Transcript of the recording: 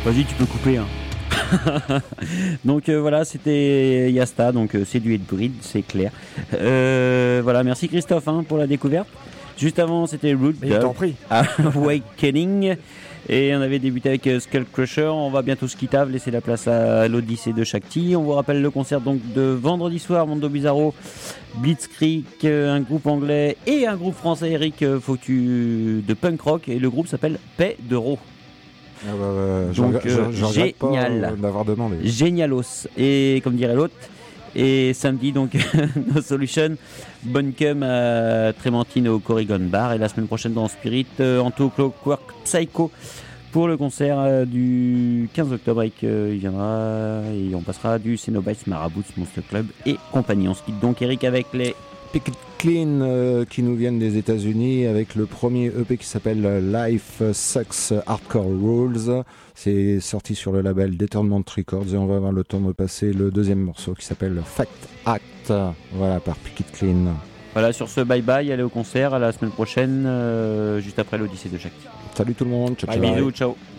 Vas-y, tu peux couper. Hein. Donc voilà, c'était Yasta, donc c'est du Hatebreed, c'est clair. Voilà, merci Christophe pour la découverte. Juste avant, c'était Root Awakening. Et on avait débuté avec Skull Crusher. On va bientôt se quitter, laisser la place à l'Odyssée de Shakti. On vous rappelle le concert donc de vendredi soir, Mondo Bizarro, Blitzkrieg, un groupe anglais et un groupe français, Eric, de punk rock. Et le groupe s'appelle Paix d'Euro. Donc génial, d'avoir demandé. Génialos. Et comme dirait l'autre, et samedi donc No Solution, Buncombe à Trémentine au Corrigan Bar, et la semaine prochaine dans Spirit, Anto Clockwork Psycho pour le concert du 15 octobre avec il viendra et on passera du Cenobites, Marabouts, Monster Club et compagnie. On se quitte donc Eric avec les Picket Clean qui nous viennent des États-Unis avec le premier EP qui s'appelle Life Sucks Hardcore Rules. C'est sorti sur le label Determinant Records et on va avoir le temps de passer le deuxième morceau qui s'appelle Fact Act. Voilà, par Picket Clean. Voilà, sur ce bye bye, allez au concert, à la semaine prochaine, juste après l'Odyssée de Shakti. Salut tout le monde, ciao, ciao. Bisous, ciao.